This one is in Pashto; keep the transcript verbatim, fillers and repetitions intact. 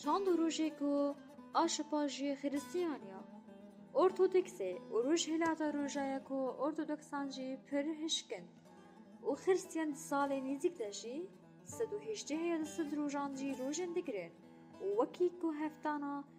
چند روژه کو آشپاژی خریستیانیا ارتودکسه و روژ هلاتا روژایا کو ارتودکسان جی پر هشکن و خریستیان سال نزدیک داشی سد و هجده هزار سد روژان جی روژن دگرن و وکی کو هفتانا